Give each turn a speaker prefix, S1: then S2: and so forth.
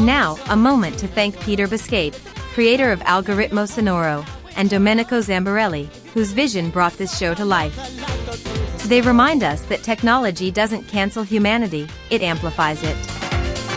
S1: now, a moment to thank Peter Biscape, creator of Algoritmo Sonoro, and Domenico Zambarelli, whose vision brought this show to life. They remind us that technology doesn't cancel humanity, it amplifies it.